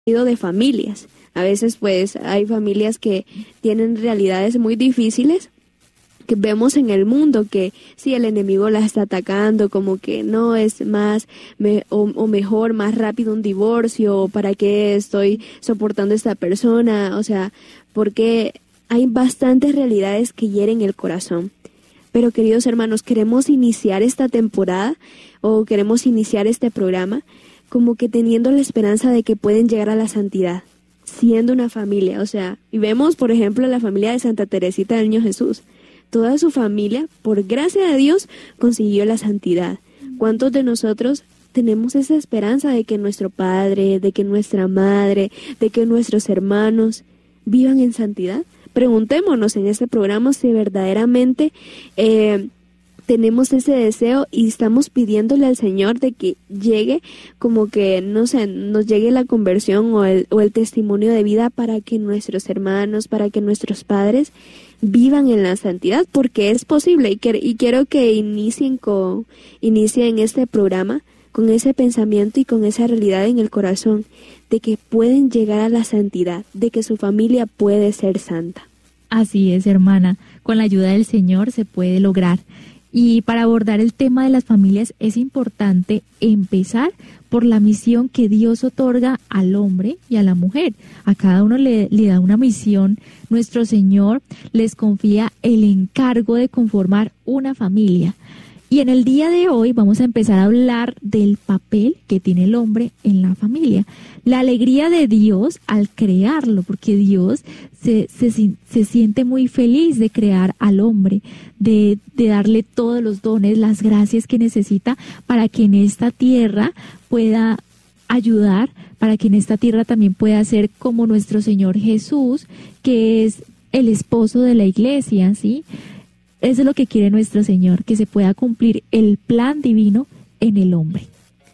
de familias. A veces pues hay familias que tienen realidades muy difíciles que vemos en el mundo, que si el enemigo las está atacando, como que no es más o mejor, más rápido un divorcio, ¿para qué estoy soportando a esta persona? O sea, porque hay bastantes realidades que hieren el corazón. Pero queridos hermanos, queremos iniciar esta temporada o queremos iniciar este programa como que teniendo la esperanza de que pueden llegar a la santidad, siendo una familia. O sea, y vemos por ejemplo la familia de Santa Teresita del Niño Jesús. Toda su familia, por gracia de Dios, consiguió la santidad. ¿Cuántos de nosotros tenemos esa esperanza de que nuestro padre, de que nuestra madre, de que nuestros hermanos vivan en santidad? Preguntémonos en este programa si verdaderamente tenemos ese deseo y estamos pidiéndole al Señor de que llegue, como que, no sé, nos llegue la conversión o el testimonio de vida para que nuestros hermanos, para que nuestros padres vivan en la santidad, porque es posible y quiero que inicien este programa con ese pensamiento y con esa realidad en el corazón de que pueden llegar a la santidad, de que su familia puede ser santa. Así es, hermana, con la ayuda del Señor se puede lograr. Y para abordar el tema de las familias es importante empezar por la misión que Dios otorga al hombre y a la mujer. A cada uno le da una misión. Nuestro Señor les confía el encargo de conformar una familia. Y en el día de hoy vamos a empezar a hablar del papel que tiene el hombre en la familia. La alegría de Dios al crearlo, porque Dios se siente muy feliz de crear al hombre, de darle todos los dones, las gracias que necesita para que en esta tierra pueda ayudar, para que en esta tierra también pueda ser como nuestro Señor Jesús, que es el esposo de la iglesia, ¿sí? Eso es lo que quiere nuestro Señor, que se pueda cumplir el plan divino en el hombre.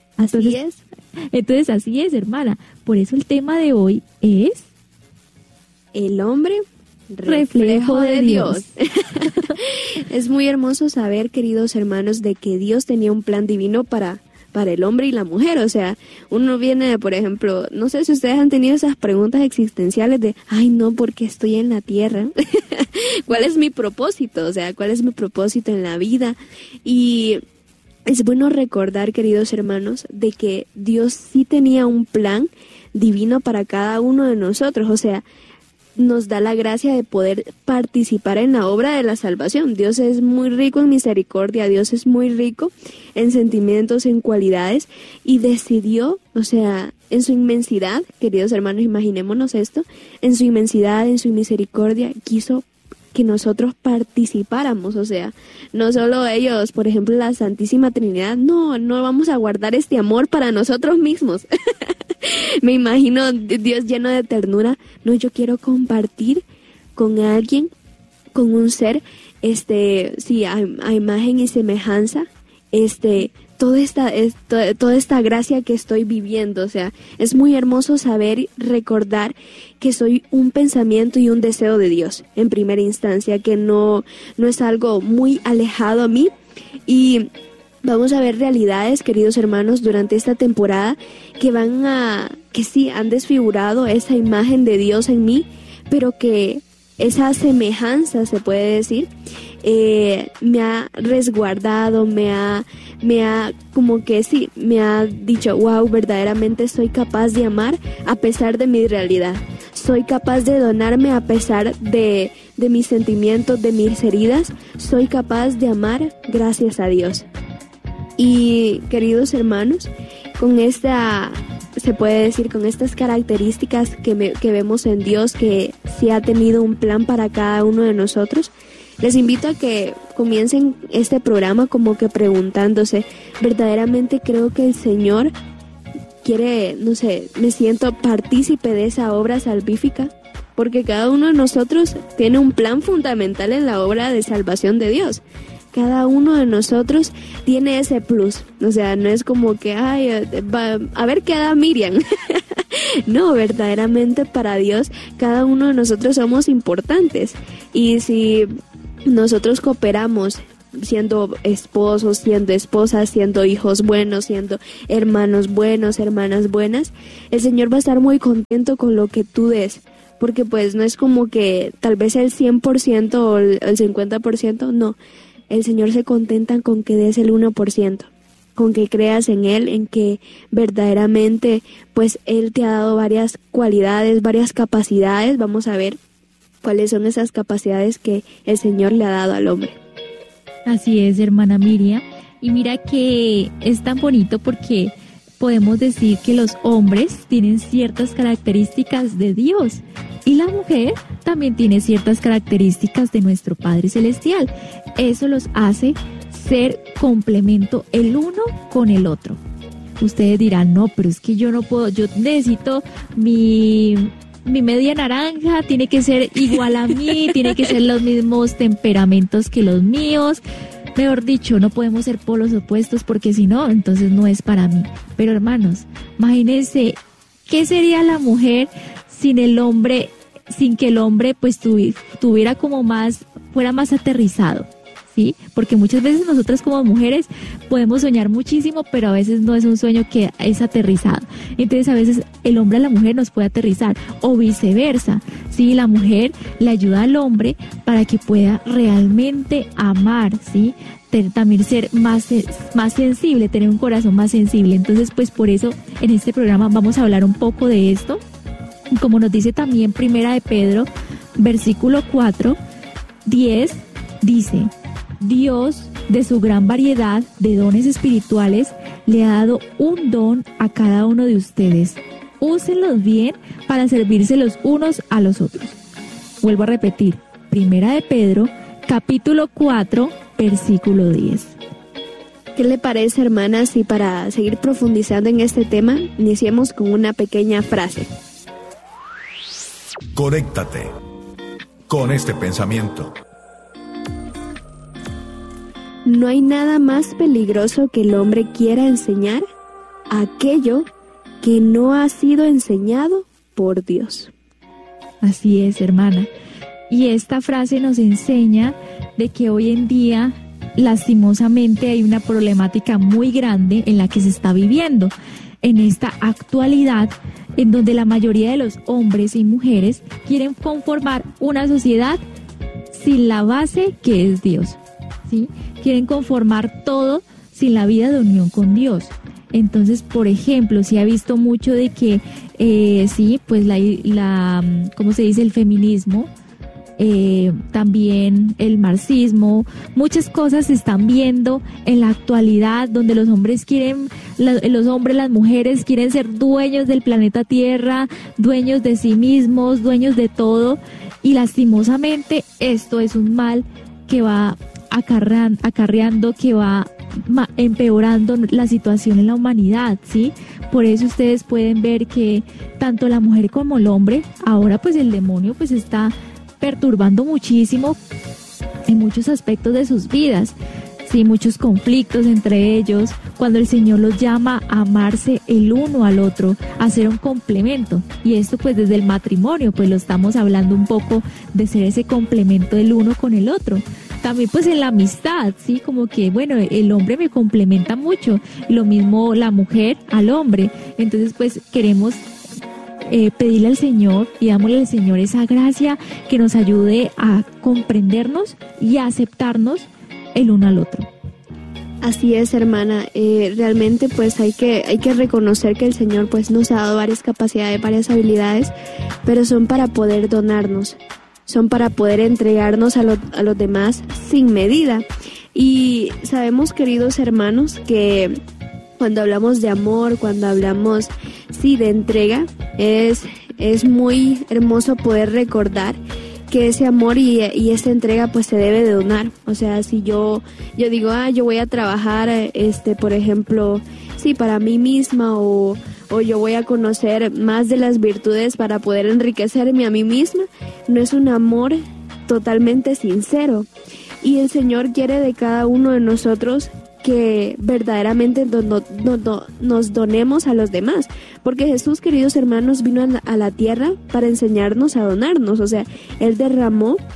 Entonces así es, hermana. Por eso el tema de hoy es el hombre reflejo de Dios. Es muy hermoso saber, queridos hermanos, de que Dios tenía un plan divino para el hombre y la mujer. O sea, uno viene, por ejemplo, no sé si ustedes han tenido esas preguntas existenciales de, ay no, ¿por qué estoy en la tierra? ¿Cuál es mi propósito? O sea, ¿cuál es mi propósito en la vida? Y es bueno recordar, queridos hermanos, de que Dios sí tenía un plan divino para cada uno de nosotros. O sea, nos da la gracia de poder participar en la obra de la salvación. Dios es muy rico en misericordia, Dios es muy rico en sentimientos, en cualidades, y decidió, o sea, en su inmensidad, queridos hermanos, imaginémonos esto, en su inmensidad, en su misericordia, quiso que nosotros participáramos. O sea, no solo ellos, por ejemplo, la Santísima Trinidad, no vamos a guardar este amor para nosotros mismos. Me imagino Dios lleno de ternura. No, yo quiero compartir con alguien, con un ser, sí, a imagen y semejanza, toda esta gracia que estoy viviendo. O sea, es muy hermoso saber y recordar que soy un pensamiento y un deseo de Dios en primera instancia, que no es algo muy alejado a mí. Y vamos a ver realidades, queridos hermanos, durante esta temporada que sí han desfigurado esa imagen de Dios en mí, pero que esa semejanza, se puede decir, me ha resguardado, me ha como que sí, me ha dicho, wow, verdaderamente soy capaz de amar a pesar de mi realidad. Soy capaz de donarme a pesar de mis sentimientos, de mis heridas. Soy capaz de amar gracias a Dios. Y queridos hermanos, con se puede decir, con estas características que vemos en Dios, que sí ha tenido un plan para cada uno de nosotros, les invito a que comiencen este programa como que preguntándose, ¿verdaderamente creo que el Señor quiere, no sé, me siento partícipe de esa obra salvífica? Porque cada uno de nosotros tiene un plan fundamental en la obra de salvación de Dios. Cada uno de nosotros tiene ese plus. O sea, no es como que, ay, a ver qué da Miriam. No, verdaderamente para Dios, cada uno de nosotros somos importantes. Y si nosotros cooperamos siendo esposos, siendo esposas, siendo hijos buenos, siendo hermanos buenos, hermanas buenas, el Señor va a estar muy contento con lo que tú des. Porque pues no es como que tal vez el 100% o el 50%, no. El Señor se contenta con que des el 1%. Con que creas en Él, en que verdaderamente pues Él te ha dado varias cualidades, varias capacidades. Vamos a ver cuáles son esas capacidades que el Señor le ha dado al hombre. Así es, hermana Miriam. Y mira que es tan bonito porque podemos decir que los hombres tienen ciertas características de Dios y la mujer también tiene ciertas características de nuestro Padre Celestial. Eso los hace ser complemento el uno con el otro. Ustedes dirán, no, pero es que yo no puedo, yo necesito mi media naranja, tiene que ser igual a mí, tiene que ser los mismos temperamentos que los míos. Mejor dicho, no podemos ser polos opuestos porque si no, entonces no es para mí. Pero hermanos, imagínense, ¿qué sería la mujer sin el hombre, sin que el hombre pues tuviera como fuera más aterrizado? ¿Sí? Porque muchas veces nosotras como mujeres podemos soñar muchísimo, pero a veces no es un sueño que es aterrizado. Entonces a veces el hombre a la mujer nos puede aterrizar o viceversa. ¿Sí? La mujer le ayuda al hombre para que pueda realmente amar, ¿sí? También ser más sensible, tener un corazón más sensible. Entonces pues por eso en este programa vamos a hablar un poco de esto. Como nos dice también Primera de Pedro, versículo 4, 10, dice: Dios, de su gran variedad de dones espirituales, le ha dado un don a cada uno de ustedes. Úsenlos bien para servirse los unos a los otros. Vuelvo a repetir, Primera de Pedro, capítulo 4, versículo 10. ¿Qué le parece, hermana, si para seguir profundizando en este tema, iniciemos con una pequeña frase? Conéctate con este pensamiento. No hay nada más peligroso que el hombre quiera enseñar aquello que no ha sido enseñado por Dios. Así es, hermana. Y esta frase nos enseña de que hoy en día, lastimosamente, hay una problemática muy grande en la que se está viviendo. En esta actualidad, en donde la mayoría de los hombres y mujeres quieren conformar una sociedad sin la base que es Dios, ¿sí? Quieren conformar todo sin la vida de unión con Dios. Entonces, por ejemplo, se ha visto mucho de que, sí, pues ¿cómo se dice? El feminismo, también el marxismo, muchas cosas se están viendo en la actualidad donde los hombres las mujeres quieren ser dueños del planeta Tierra, dueños de sí mismos, dueños de todo, y lastimosamente esto es un mal que va acarreando, que va empeorando la situación en la humanidad, ¿sí? Por eso ustedes pueden ver que tanto la mujer como el hombre, ahora pues el demonio pues está perturbando muchísimo en muchos aspectos de sus vidas, sí, muchos conflictos entre ellos, cuando el Señor los llama a amarse el uno al otro, a ser un complemento. Y esto pues desde el matrimonio, pues lo estamos hablando un poco de ser ese complemento del uno con el otro. También pues en la amistad, sí, como que bueno, el hombre me complementa mucho, lo mismo la mujer al hombre. Entonces pues queremos pedirle al Señor y dámosle al Señor esa gracia que nos ayude a comprendernos y a aceptarnos el uno al otro. Así es, hermana, realmente pues hay que reconocer que el Señor pues nos ha dado varias capacidades, varias habilidades, pero son para poder donarnos, son para poder entregarnos a los demás sin medida. Y sabemos, queridos hermanos, que cuando hablamos de amor, cuando hablamos, sí, de entrega, es muy hermoso poder recordar que ese amor y esa entrega pues se debe de donar. O sea, si yo digo, yo voy a trabajar, por ejemplo, sí, para mí misma, o yo voy a conocer más de las virtudes para poder enriquecerme a mí misma, no es un amor totalmente sincero. Y el Señor quiere de cada uno de nosotros que verdaderamente nos donemos a los demás, porque Jesús, queridos hermanos, vino a la tierra para enseñarnos a donarnos. O sea, Él derramó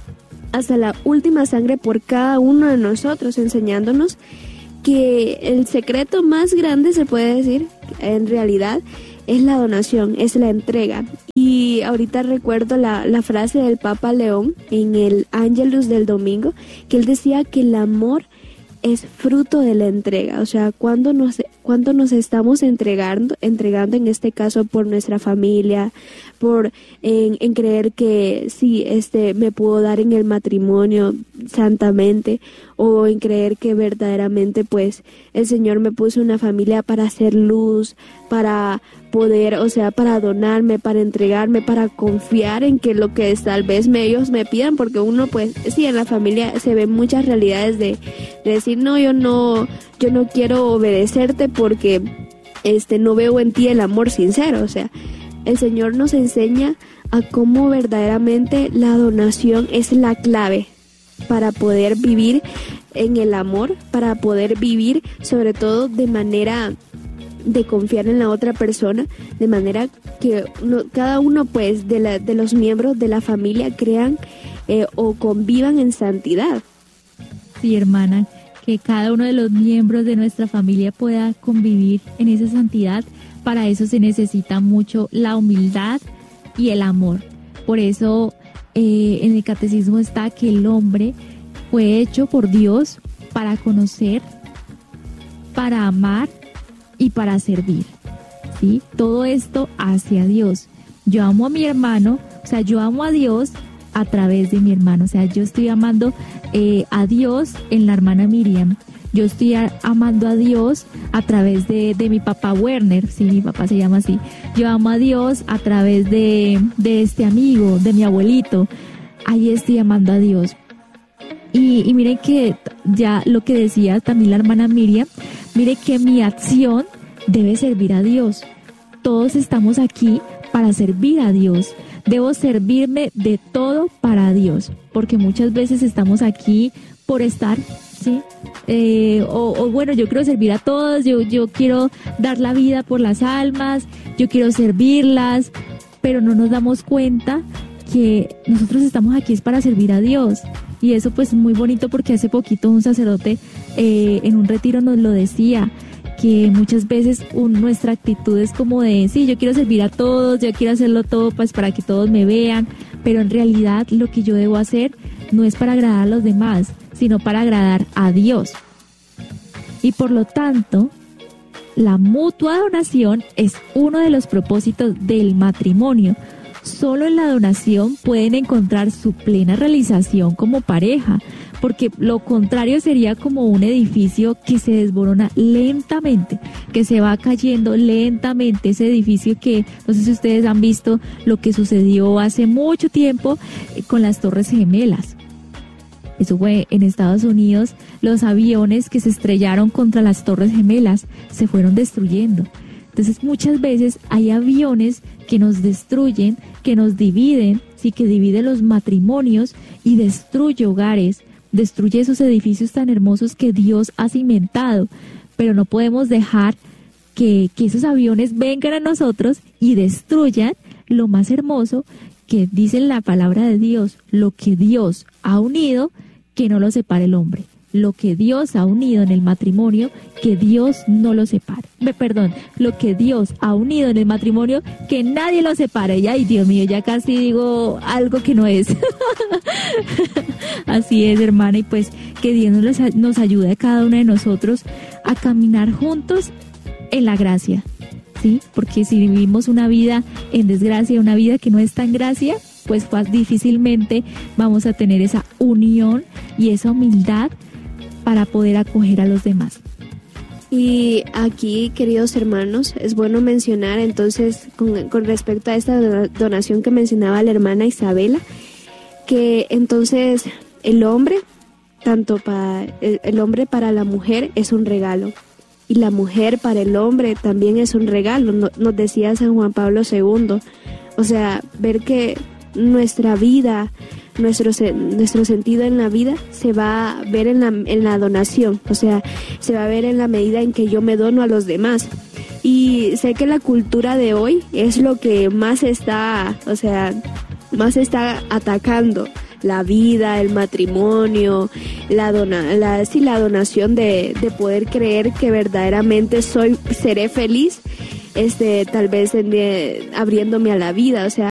hasta la última sangre por cada uno de nosotros, enseñándonos que el secreto más grande, se puede decir, en realidad, es la donación, es la entrega. Y ahorita recuerdo la frase del Papa León en el Ángelus del domingo, que él decía que el amor es fruto de la entrega. O sea, cuando nos estamos entregando en este caso por nuestra familia, por en creer que sí, me puedo dar en el matrimonio santamente, o en creer que verdaderamente pues el Señor me puso una familia para hacer luz, para poder, o sea, para donarme, para entregarme, para confiar en que lo que tal vez ellos me pidan, porque uno pues sí, en la familia se ven muchas realidades de decir, no, yo no quiero obedecerte porque no veo en ti el amor sincero. O sea, el Señor nos enseña a cómo verdaderamente la donación es la clave para poder vivir en el amor, para poder vivir sobre todo de manera de confiar en la otra persona, de manera que cada uno pues de los miembros de la familia crean o convivan en santidad. Sí, hermana, que cada uno de los miembros de nuestra familia pueda convivir en esa santidad. Para eso se necesita mucho la humildad y el amor. Por eso en el catecismo está que el hombre fue hecho por Dios para conocer, para amar y para servir, ¿sí? Todo esto hacia Dios. Yo amo a mi hermano, o sea, yo amo a Dios a través de mi hermano. O sea, yo estoy amando a Dios en la hermana Miriam. Yo estoy amando a Dios a través de mi papá Werner, sí, mi papá se llama así. Yo amo a Dios a través de este amigo, de mi abuelito. Ahí estoy amando a Dios. Y miren que ya lo que decía también la hermana Miriam, mire que mi acción debe servir a Dios. Todos estamos aquí para servir a Dios. Debo servirme de todo para Dios, porque muchas veces estamos aquí por estar, ¿sí? O bueno, yo quiero servir a todos, yo quiero dar la vida por las almas, yo quiero servirlas, pero no nos damos cuenta que nosotros estamos aquí es para servir a Dios. Y eso pues muy bonito, porque hace poquito un sacerdote en un retiro nos lo decía, que muchas veces nuestra actitud es como de, sí, yo quiero servir a todos, yo quiero hacerlo todo pues para que todos me vean, pero en realidad lo que yo debo hacer no es para agradar a los demás, sino para agradar a Dios. Y por lo tanto, la mutua donación es uno de los propósitos del matrimonio. Solo en la donación pueden encontrar su plena realización como pareja, porque lo contrario sería como un edificio que se desborona lentamente, que se va cayendo lentamente. Ese edificio que, no sé si ustedes han visto lo que sucedió hace mucho tiempo con las Torres Gemelas. Eso fue en Estados Unidos, los aviones que se estrellaron contra las Torres Gemelas se fueron destruyendo. Entonces muchas veces hay aviones que nos destruyen, que nos dividen, sí, que dividen los matrimonios y destruye hogares, destruye esos edificios tan hermosos que Dios ha cimentado. Pero no podemos dejar que esos aviones vengan a nosotros y destruyan lo más hermoso que dice la palabra de Dios: lo que Dios ha unido, que no lo separe el hombre. Lo que Dios ha unido en el matrimonio, que Dios no lo separe. Lo que Dios ha unido en el matrimonio, que nadie lo separe. Y ay, Dios mío, ya casi digo algo que no es. Así es, hermana, y pues que Dios nos ayude a cada uno de nosotros a caminar juntos en la gracia, ¿sí? Porque si vivimos una vida en desgracia, una vida que no está en gracia, pues difícilmente vamos a tener esa unión y esa humildad para poder acoger a los demás. Y aquí, queridos hermanos, es bueno mencionar entonces con respecto a esta donación que mencionaba la hermana Isabela, que entonces el hombre, tanto para el hombre para la mujer es un regalo, y la mujer para el hombre también es un regalo, nos decía San Juan Pablo II. O sea, ver que nuestra vida, nuestro sentido en la vida se va a ver en la donación, o sea, se va a ver en la medida en que yo me dono a los demás. Y sé que la cultura de hoy es lo que más está atacando la vida, el matrimonio, la donación de poder creer que verdaderamente seré feliz, tal vez abriéndome a la vida. O sea,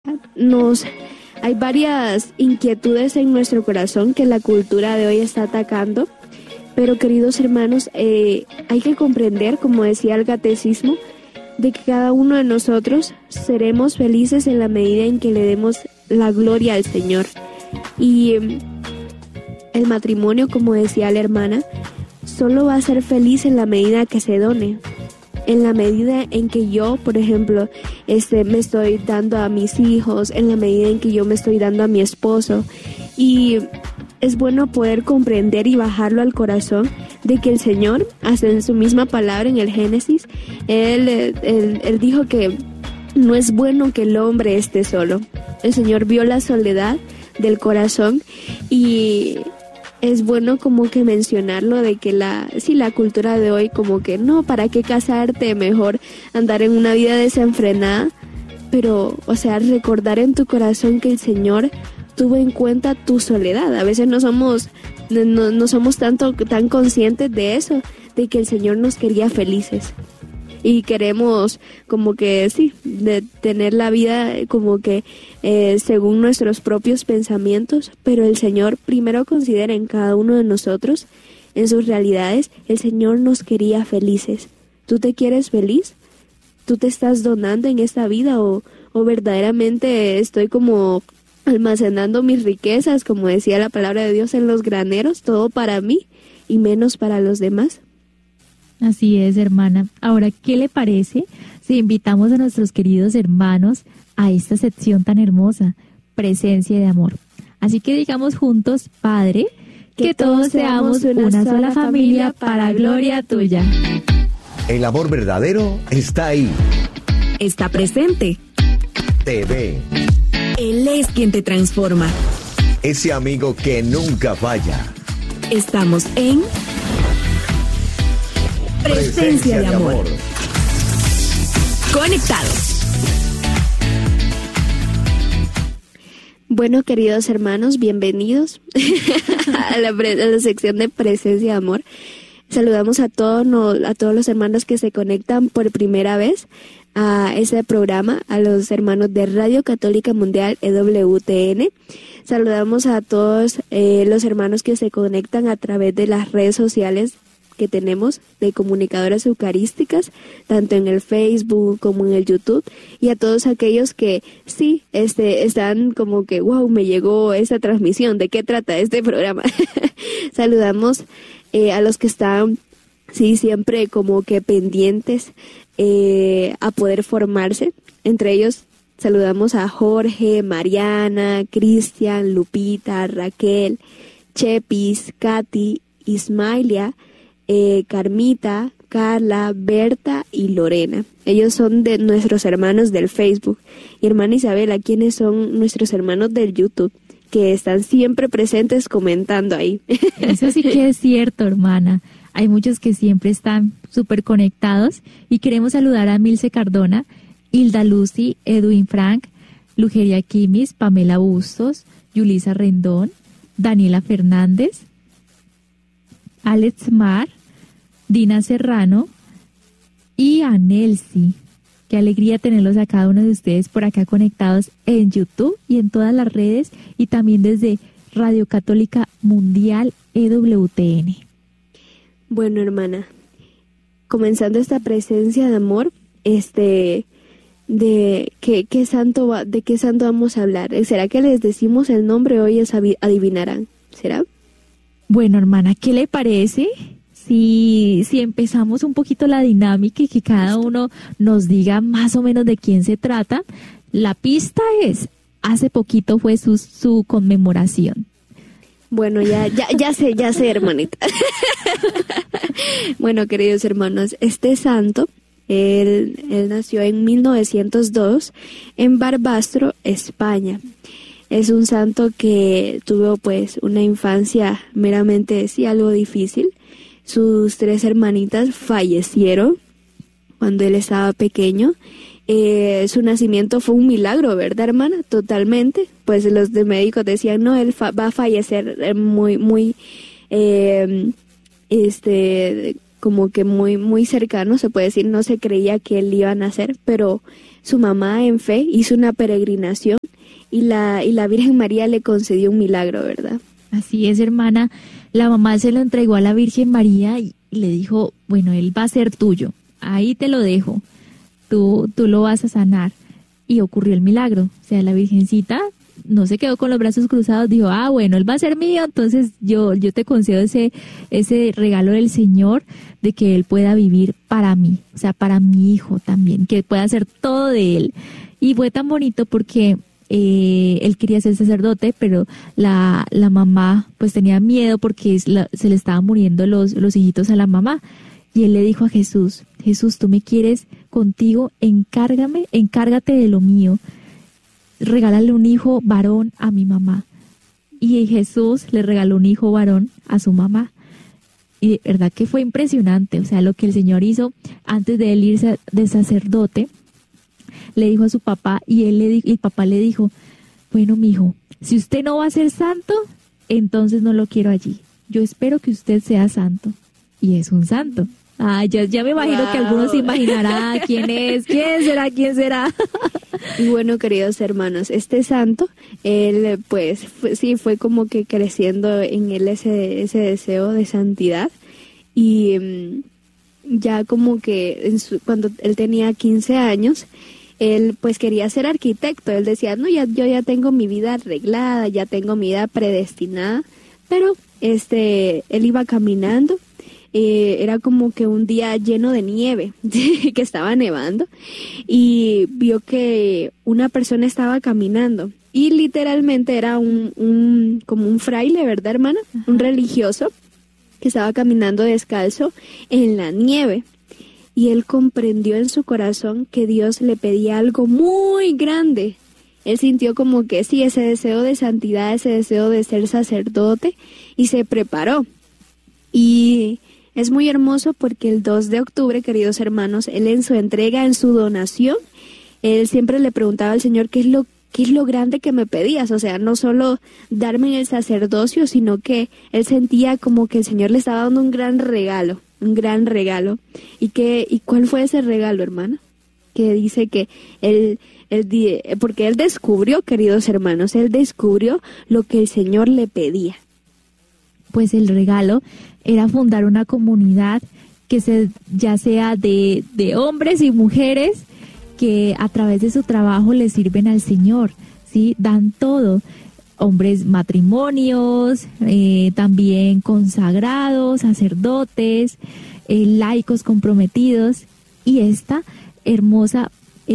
hay varias inquietudes en nuestro corazón que la cultura de hoy está atacando, pero queridos hermanos, hay que comprender, como decía el catecismo, de que cada uno de nosotros seremos felices en la medida en que le demos la gloria al Señor. Y el matrimonio, como decía la hermana, solo va a ser feliz en la medida que se done. En la medida en que yo, por ejemplo, me estoy dando a mis hijos, en la medida en que yo me estoy dando a mi esposo. Y es bueno poder comprender y bajarlo al corazón de que el Señor, hasta en su misma palabra en el Génesis, Él dijo que no es bueno que el hombre esté solo. El Señor vio la soledad del corazón y es bueno como que mencionarlo de que la cultura de hoy como que no, ¿para qué casarte? Mejor andar en una vida desenfrenada. Pero, o sea, recordar en tu corazón que el Señor tuvo en cuenta tu soledad. A veces no somos tan conscientes de eso, de que el Señor nos quería felices. Y queremos como que de tener la vida como que según nuestros propios pensamientos, pero el Señor primero considera en cada uno de nosotros, en sus realidades, el Señor nos quería felices. ¿Tú te quieres feliz? ¿Tú te estás donando en esta vida o verdaderamente estoy como almacenando mis riquezas, como decía la palabra de Dios, en los graneros, todo para mí y menos para los demás? Así es, hermana. Ahora, ¿qué le parece si invitamos a nuestros queridos hermanos a esta sección tan hermosa, Presencia de Amor? Así que digamos juntos, Padre, que todos seamos una sola familia para gloria tuya. El amor verdadero está ahí. Está presente. Te ve. Él es quien te transforma. Ese amigo que nunca falla. Estamos en Presencia de Amor. Conectados. Bueno, queridos hermanos, bienvenidos a la sección de Presencia de Amor. Saludamos a todos los hermanos que se conectan por primera vez a este programa, a los hermanos de Radio Católica Mundial EWTN. Saludamos a todos los hermanos que se conectan a través de las redes sociales que tenemos de comunicadoras eucarísticas, tanto en el Facebook como en el YouTube, y a todos aquellos que están como que, wow, me llegó esta transmisión, ¿de qué trata este programa? Saludamos a los que están siempre como que pendientes a poder formarse. Entre ellos saludamos a Jorge, Mariana, Cristian, Lupita, Raquel, Chepis, Katy, Ismailia, Carmita, Carla, Berta y Lorena. Ellos son de nuestros hermanos del Facebook. Y hermana Isabela, ¿quiénes son nuestros hermanos del YouTube? Que están siempre presentes comentando ahí. Eso sí que es cierto, hermana. Hay muchos que siempre están súper conectados y queremos saludar a Milce Cardona, Hilda Lucy, Edwin Frank, Lugeria Quimis, Pamela Bustos, Yulisa Rendón, Daniela Fernández, Alex Mar, Dina Serrano y a Nelsi. Qué alegría tenerlos a cada uno de ustedes por acá conectados en YouTube y en todas las redes y también desde Radio Católica Mundial EWTN. Bueno, hermana, comenzando esta presencia de amor, ¿de qué santo vamos a hablar? ¿Será que les decimos el nombre o ellos adivinarán? ¿Será? Bueno, hermana, ¿qué le parece si empezamos un poquito la dinámica y que cada uno nos diga más o menos de quién se trata? La pista es, hace poquito fue su conmemoración. Bueno, ya sé, hermanita. Bueno, queridos hermanos, este santo, él nació en 1902 en Barbastro, España. Es un santo que tuvo pues una infancia meramente, algo difícil. Sus 3 hermanitas fallecieron cuando él estaba pequeño su nacimiento fue un milagro, ¿verdad, hermana? Totalmente. Pues los de médicos decían, no, él va a fallecer muy, como que muy cercano, se puede decir. No se creía que él iba a nacer, pero su mamá en fe hizo una peregrinación y la Virgen María le concedió un milagro, ¿verdad? Así es, hermana. La mamá se lo entregó a la Virgen María y le dijo, bueno, él va a ser tuyo, ahí te lo dejo, tú lo vas a sanar. Y ocurrió el milagro. O sea, la Virgencita no se quedó con los brazos cruzados, dijo, bueno, él va a ser mío, entonces yo te concedo ese regalo del Señor de que él pueda vivir para mí, o sea, para mi hijo también, que pueda hacer todo de él. Y fue tan bonito porque él quería ser sacerdote, pero la mamá pues tenía miedo porque se le estaban muriendo los hijitos a la mamá. Y él le dijo a Jesús, tú me quieres contigo, encárgate de lo mío. Regálale un hijo varón a mi mamá. Y Jesús le regaló un hijo varón a su mamá. Y de verdad que fue impresionante, o sea, lo que el Señor hizo antes de él irse de sacerdote. Le dijo a su papá y el papá le dijo, bueno, mijo, si usted no va a ser santo, entonces no lo quiero allí. Yo espero que usted sea santo. Y es un santo. Ya me imagino que algunos se imaginarán quién será. Y bueno, queridos hermanos, este santo, él pues fue como que creciendo en él ese deseo de santidad. Y ya como que cuando él tenía 15 años, él pues quería ser arquitecto. Él decía, no, yo ya tengo mi vida arreglada, ya tengo mi vida predestinada. Pero él iba caminando. Era como que un día lleno de nieve, que estaba nevando, y vio que una persona estaba caminando, y literalmente era como un fraile, ¿verdad, hermana? Ajá. Un religioso, que estaba caminando descalzo en la nieve, y él comprendió en su corazón que Dios le pedía algo muy grande. Él sintió como que sí, ese deseo de santidad, ese deseo de ser sacerdote, y se preparó. Y es muy hermoso porque el 2 de octubre, queridos hermanos, él en su entrega, en su donación, él siempre le preguntaba al Señor qué es lo grande que me pedías. O sea, no solo darme el sacerdocio, sino que él sentía como que el Señor le estaba dando un gran regalo. ¿Y cuál fue ese regalo, hermana? Que dice que porque él descubrió, queridos hermanos, él descubrió lo que el Señor le pedía. Pues el regalo era fundar una comunidad ya sea de hombres y mujeres que a través de su trabajo le sirven al Señor, ¿sí? Dan todo, hombres matrimonios, también consagrados, sacerdotes, laicos comprometidos, y esta hermosa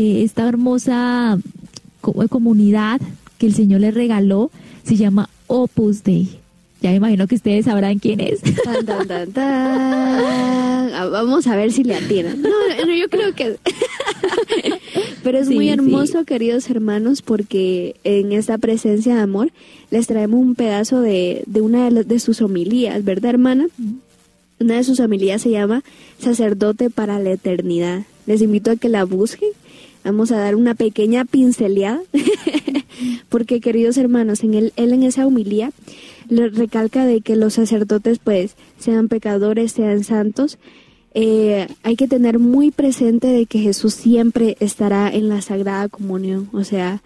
comunidad que el Señor le regaló se llama Opus Dei. Ya me imagino que ustedes sabrán quién es. Vamos a ver si le atinan. No, yo creo que... Pero es muy hermoso, queridos hermanos, porque en esta presencia de amor les traemos un pedazo de una de sus homilías, ¿verdad, hermana? Una de sus homilías se llama Sacerdote para la Eternidad. Les invito a que la busquen. Vamos a dar una pequeña pinceleada. Porque, queridos hermanos, él en esa homilía le recalca de que los sacerdotes pues sean pecadores, sean santos. Hay que tener muy presente de que Jesús siempre estará en la Sagrada Comunión, o sea,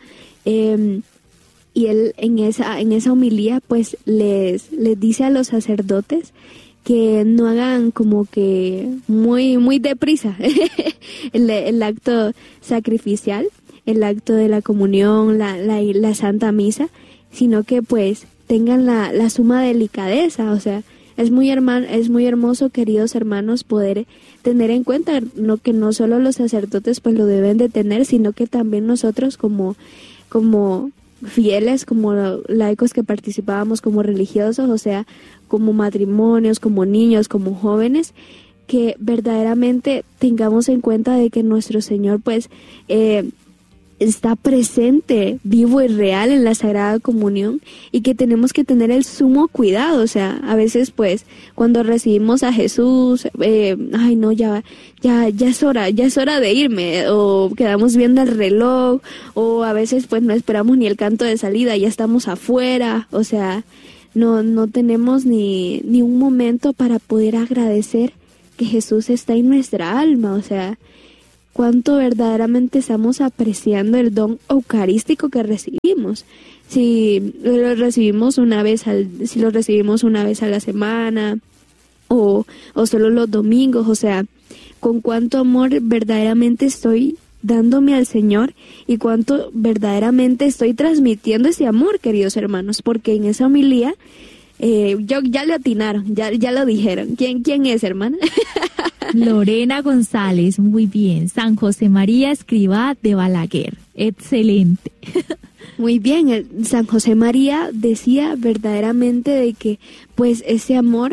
y él en esa homilía pues les dice a los sacerdotes que no hagan como que muy deprisa el acto sacrificial, el acto de la comunión, la Santa Misa, sino que pues tengan la suma delicadeza. O sea, es muy hermoso, queridos hermanos, poder tener en cuenta que no solo los sacerdotes pues lo deben de tener, sino que también nosotros como fieles, como laicos que participábamos, como religiosos, o sea, como matrimonios, como niños, como jóvenes, que verdaderamente tengamos en cuenta de que nuestro Señor pues está presente, vivo y real en la Sagrada Comunión, y que tenemos que tener el sumo cuidado. O sea, a veces pues cuando recibimos a Jesús, ay no, ya es hora de irme, o quedamos viendo el reloj, o a veces pues no esperamos ni el canto de salida, ya estamos afuera. O sea, no tenemos ni un momento para poder agradecer que Jesús está en nuestra alma. O sea, cuánto verdaderamente estamos apreciando el don eucarístico que recibimos. Si lo recibimos una vez a la semana, o solo los domingos. O sea, con cuánto amor verdaderamente estoy dándome al Señor, y cuánto verdaderamente estoy transmitiendo ese amor, queridos hermanos, porque en esa homilía ya le atinaron, ya lo dijeron. ¿Quién es, hermana? Lorena González, muy bien. San José María Escrivá de Balaguer, excelente. Muy bien, San José María decía verdaderamente de que pues ese amor,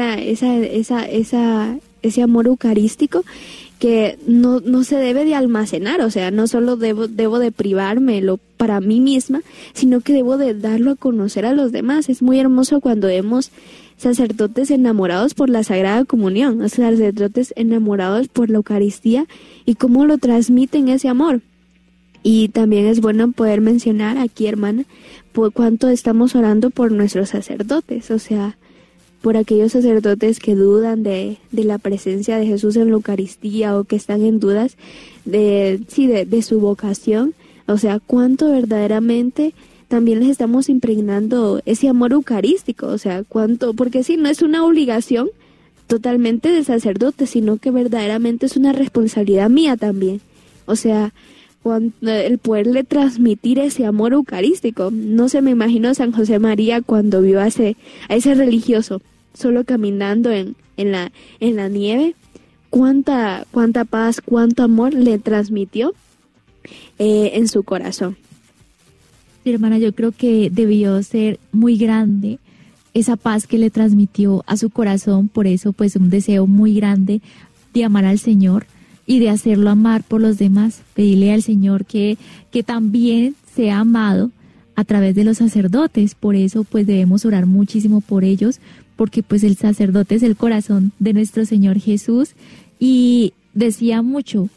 ese amor eucarístico, que no se debe de almacenar. O sea, no solo debo de privármelo para mí misma, sino que debo de darlo a conocer a los demás. Es muy hermoso cuando vemos sacerdotes enamorados por la Sagrada Comunión, sacerdotes enamorados por la Eucaristía, y cómo lo transmiten ese amor. Y también es bueno poder mencionar aquí, hermana, por cuánto estamos orando por nuestros sacerdotes. O sea, por aquellos sacerdotes que dudan de la presencia de Jesús en la Eucaristía, o que están en dudas de su vocación. O sea, cuánto verdaderamente también les estamos impregnando ese amor eucarístico. O sea, cuánto, porque sí, no es una obligación totalmente del sacerdote, sino que verdaderamente es una responsabilidad mía también. O sea, el poderle transmitir ese amor eucarístico. No se me imagino a San José María cuando vio a ese religioso solo caminando en la nieve, cuánta paz, cuánto amor le transmitió en su corazón. Sí, hermana, yo creo que debió ser muy grande esa paz que le transmitió a su corazón. Por eso pues un deseo muy grande de amar al Señor y de hacerlo amar por los demás. Pedirle al Señor que también sea amado a través de los sacerdotes. Por eso pues debemos orar muchísimo por ellos, porque pues el sacerdote es el corazón de nuestro Señor Jesús. Y decía mucho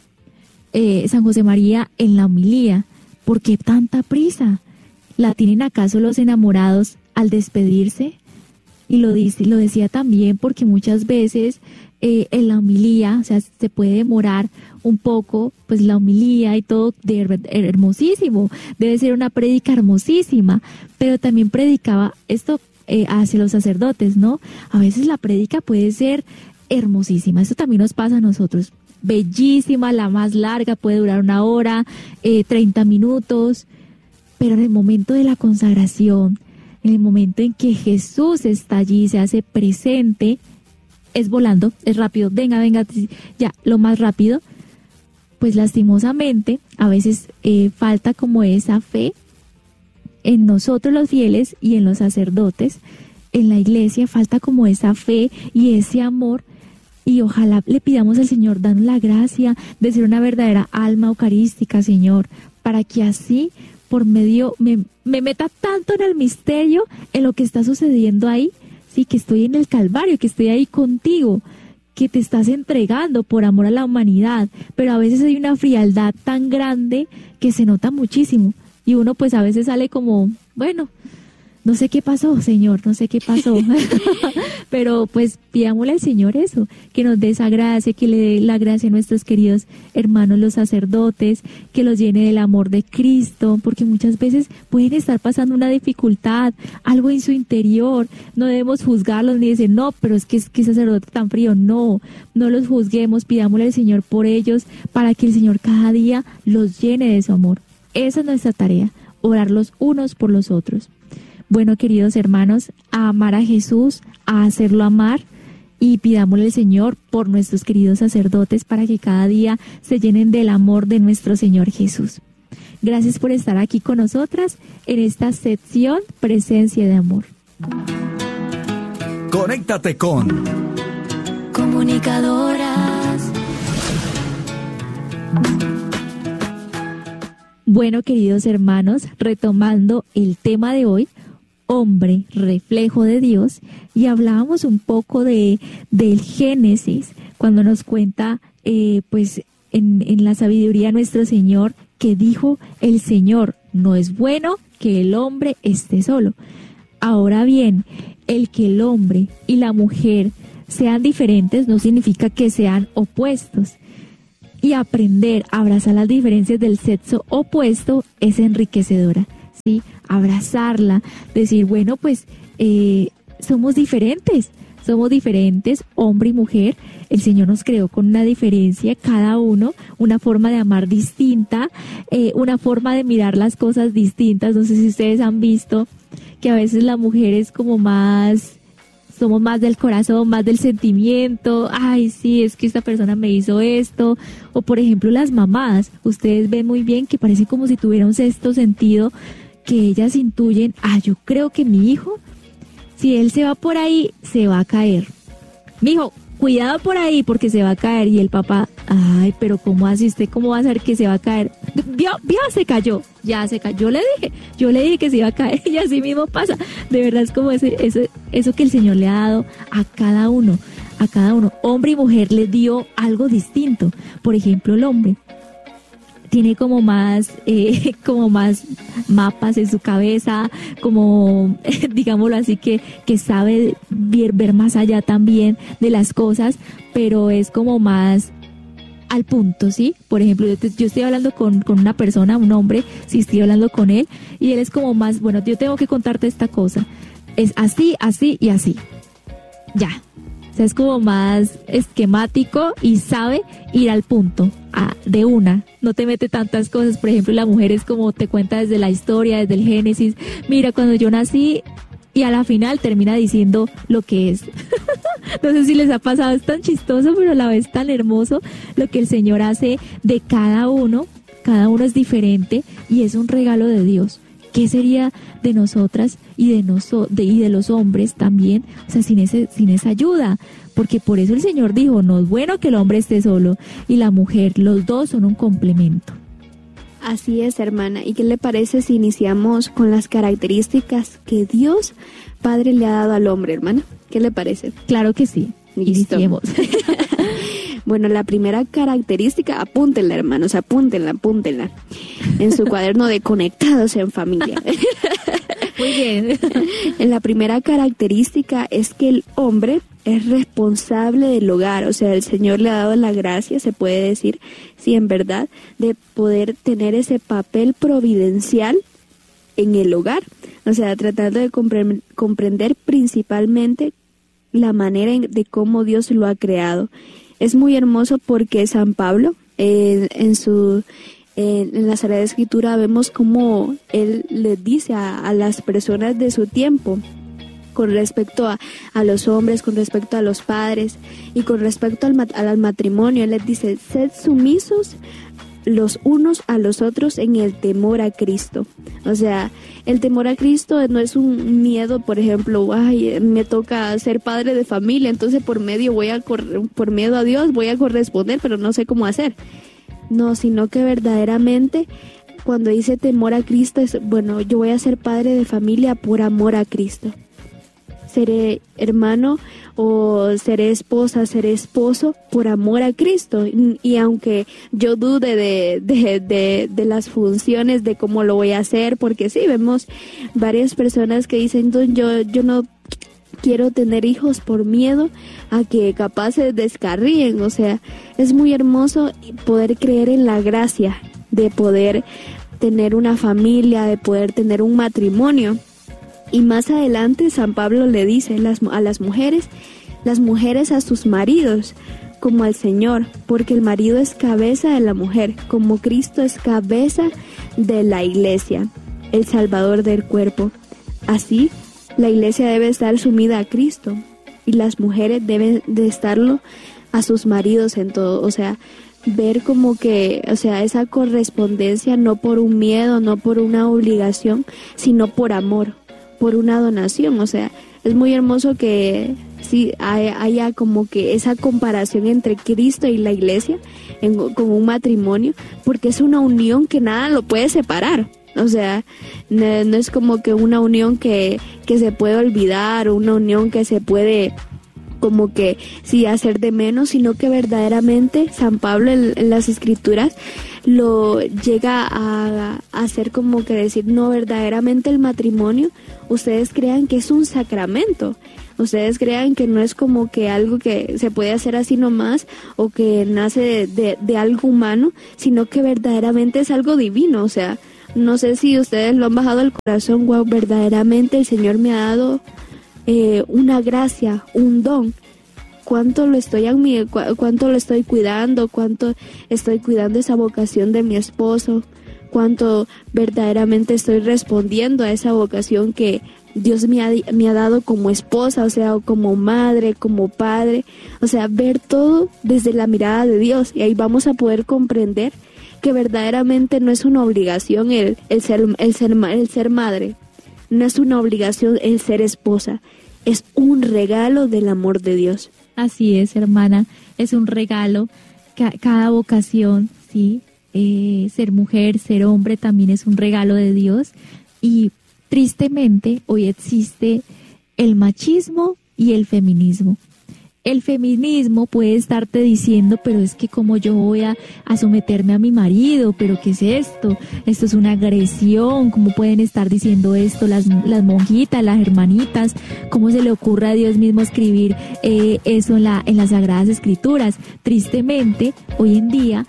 San José María en la homilía: ¿por qué tanta prisa? ¿La tienen acaso los enamorados al despedirse? Y lo decía también porque muchas veces en la homilía, o sea, se puede demorar un poco, pues la homilía y todo hermosísimo, debe ser una prédica hermosísima, pero también predicaba esto hacia los sacerdotes, ¿no? A veces la prédica puede ser hermosísima, eso también nos pasa a nosotros, bellísima, la más larga puede durar 1 hora, 30 minutos, pero en el momento de la consagración, en el momento en que Jesús está allí, se hace presente, es volando, es rápido, venga, ya, lo más rápido. Pues lastimosamente, a veces falta como esa fe en nosotros los fieles y en los sacerdotes, en la iglesia, falta como esa fe y ese amor. Y ojalá le pidamos al Señor, danos la gracia de ser una verdadera alma eucarística, Señor, para que así, por medio, me meta tanto en el misterio, en lo que está sucediendo ahí, sí, que estoy en el Calvario, que estoy ahí contigo, que te estás entregando por amor a la humanidad, pero a veces hay una frialdad tan grande que se nota muchísimo, y uno pues a veces sale como, bueno, no sé qué pasó, Señor, no sé qué pasó, pero pues pidámosle al Señor eso, que nos dé esa gracia, que le dé la gracia a nuestros queridos hermanos los sacerdotes, que los llene del amor de Cristo, porque muchas veces pueden estar pasando una dificultad, algo en su interior, no debemos juzgarlos ni decir, no, pero es que sacerdote tan frío, no los juzguemos, pidámosle al Señor por ellos, para que el Señor cada día los llene de su amor. Esa es nuestra tarea, orar los unos por los otros. Bueno, queridos hermanos, a amar a Jesús, a hacerlo amar, y pidámosle al Señor por nuestros queridos sacerdotes para que cada día se llenen del amor de nuestro Señor Jesús. Gracias por estar aquí con nosotras en esta sección Presencia de Amor. Conéctate con Comunicadoras. Bueno, queridos hermanos, retomando el tema de hoy, hombre, reflejo de Dios, y hablábamos un poco del Génesis, cuando nos cuenta, pues, en la sabiduría de nuestro Señor, que dijo el Señor, no es bueno que el hombre esté solo. Ahora bien, el que el hombre y la mujer sean diferentes no significa que sean opuestos. Y aprender a abrazar las diferencias del sexo opuesto es enriquecedora, ¿sí? Abrazarla, decir, bueno, pues somos diferentes, hombre y mujer. El Señor nos creó con una diferencia, cada uno, una forma de amar distinta, una forma de mirar las cosas distintas. No sé si ustedes han visto que a veces la mujer es como más, somos más del corazón, más del sentimiento. Ay, sí, es que esta persona me hizo esto. O por ejemplo las mamás, ustedes ven muy bien que parece como si tuviera un sexto sentido, que ellas intuyen, yo creo que mi hijo, si él se va por ahí, se va a caer. Mijo, cuidado por ahí porque se va a caer. Y el papá, ay, pero ¿cómo así? ¿Usted cómo va a saber que se va a caer? ¿Vio? Se cayó, ya se cayó. Yo le dije que se iba a caer y así mismo pasa. De verdad es como eso que el Señor le ha dado a cada uno. Hombre y mujer le dio algo distinto. Por ejemplo, el hombre tiene como más mapas en su cabeza, como digámoslo así, que sabe ver más allá también de las cosas, pero es como más al punto, ¿sí? Por ejemplo, yo estoy hablando con una persona, un hombre, si estoy hablando con él, y él es como más, bueno, yo tengo que contarte esta cosa, es así, así y así, ya. O sea, es como más esquemático y sabe ir al punto, de una. No te mete tantas cosas. Por ejemplo, la mujer es como te cuenta desde la historia, desde el Génesis. Mira, cuando yo nací, y a la final termina diciendo lo que es. No sé si les ha pasado, es tan chistoso, pero a la vez tan hermoso lo que el Señor hace de cada uno. Cada uno es diferente y es un regalo de Dios. ¿Qué sería de nosotras y de los hombres también? O sea, sin esa ayuda. Porque por eso el Señor dijo, no es bueno que el hombre esté solo y la mujer, los dos son un complemento. Así es, hermana. ¿Y qué le parece si iniciamos con las características que Dios Padre le ha dado al hombre, hermana? ¿Qué le parece? Claro que sí. Listo. Iniciemos. Bueno, la primera característica, apúntenla, hermanos, apúntenla. En su cuaderno de Conectados en Familia. Muy bien. La primera característica es que el hombre es responsable del hogar. O sea, el Señor le ha dado la gracia, se puede decir, sí, en verdad, de poder tener ese papel providencial en el hogar. O sea, tratando de comprender principalmente la manera de cómo Dios lo ha creado. Es muy hermoso porque San Pablo, en la Sagrada Escritura, vemos cómo él les dice a las personas de su tiempo, con respecto a los hombres, con respecto a los padres y con respecto al matrimonio. Él les dice, sed sumisos los unos a los otros en el temor a Cristo. O sea, el temor a Cristo no es un miedo, por ejemplo, ay, me toca ser padre de familia, entonces por miedo a Dios voy a corresponder, pero no sé cómo hacer. No, sino que verdaderamente cuando dice temor a Cristo es, bueno, yo voy a ser padre de familia por amor a Cristo. Seré hermano o seré esposa, seré esposo por amor a Cristo. Y aunque yo dude de las funciones, de cómo lo voy a hacer, porque sí, vemos varias personas que dicen, yo no quiero tener hijos por miedo a que capaz se descarríen. O sea, es muy hermoso poder creer en la gracia de poder tener una familia, de poder tener un matrimonio. Y más adelante San Pablo le dice a las mujeres a sus maridos, como al Señor, porque el marido es cabeza de la mujer, como Cristo es cabeza de la iglesia, el Salvador del cuerpo. Así, la iglesia debe estar sumida a Cristo y las mujeres deben de estarlo a sus maridos en todo. O sea, ver como que, o sea, esa correspondencia no por un miedo, no por una obligación, sino por amor, por una donación. O sea, es muy hermoso que sí haya como que esa comparación entre Cristo y la iglesia como un matrimonio, porque es una unión que nada lo puede separar. O sea, no es como que una unión que se puede olvidar, o una unión que se puede como que sí hacer de menos, sino que verdaderamente San Pablo en las Escrituras lo llega a hacer como que decir, no, verdaderamente el matrimonio, ustedes crean que es un sacramento, ustedes crean que no es como que algo que se puede hacer así nomás o que nace de algo humano, sino que verdaderamente es algo divino. O sea, no sé si ustedes lo han bajado al corazón, wow, verdaderamente el Señor me ha dado una gracia, un don. Cuánto lo estoy cuidando, cuánto estoy cuidando esa vocación de mi esposo, cuánto verdaderamente estoy respondiendo a esa vocación que Dios me ha dado como esposa, o sea, como madre, como padre. O sea, ver todo desde la mirada de Dios, y ahí vamos a poder comprender que verdaderamente no es una obligación el ser madre, no es una obligación el ser esposa, es un regalo del amor de Dios. Así es, hermana, es un regalo. Cada vocación, sí, ser mujer, ser hombre también es un regalo de Dios. Y tristemente hoy existe el machismo y el feminismo. El feminismo puede estarte diciendo, pero es que como yo voy a someterme a mi marido, pero ¿qué es esto? Esto es una agresión. ¿Cómo pueden estar diciendo esto las monjitas, las hermanitas? ¿Cómo se le ocurre a Dios mismo escribir eso en las Sagradas Escrituras? Tristemente, hoy en día,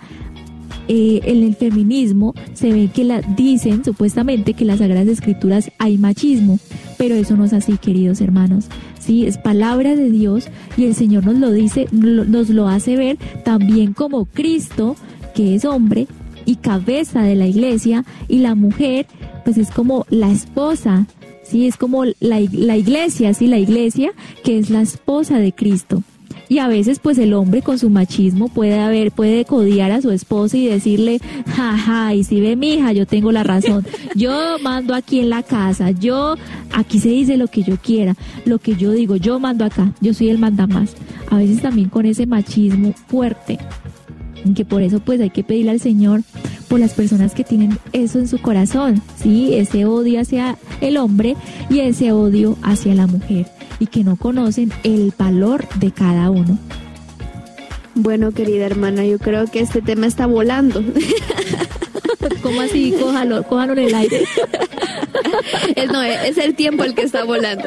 en el feminismo se ve que dicen supuestamente que en las Sagradas Escrituras hay machismo, pero eso no es así, queridos hermanos. Sí, es palabra de Dios y el Señor nos lo dice, nos lo hace ver también como Cristo, que es hombre y cabeza de la iglesia, y la mujer pues es como la esposa, sí, es como la iglesia, sí, la iglesia que es la esposa de Cristo. Y a veces pues el hombre con su machismo puede codiar a su esposa y decirle, jaja, y si ve mi hija, yo tengo la razón, yo mando aquí en la casa, aquí se dice lo que yo quiera, lo que yo digo, yo mando acá, yo soy el mandamás. A veces también con ese machismo fuerte, que por eso pues hay que pedirle al Señor por las personas que tienen eso en su corazón, sí, ese odio hacia el hombre y ese odio hacia la mujer, y que no conocen el valor de cada uno. Bueno, querida hermana, yo creo que este tema está volando. ¿Cómo así? Cójalo en el aire. No, es el tiempo el que está volando.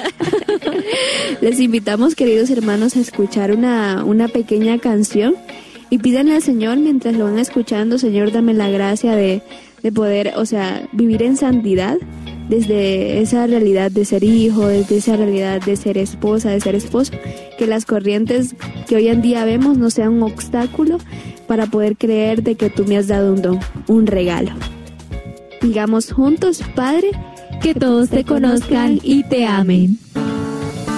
Les invitamos, queridos hermanos, a escuchar una pequeña canción y pídanle al Señor mientras lo van escuchando: Señor, dame la gracia de poder, o sea, vivir en santidad, desde esa realidad de ser hijo, desde esa realidad de ser esposa, de ser esposo, que las corrientes que hoy en día vemos no sean un obstáculo para poder creer de que tú me has dado un don, un regalo. Digamos juntos: Padre, que todos te conozcan y te amen.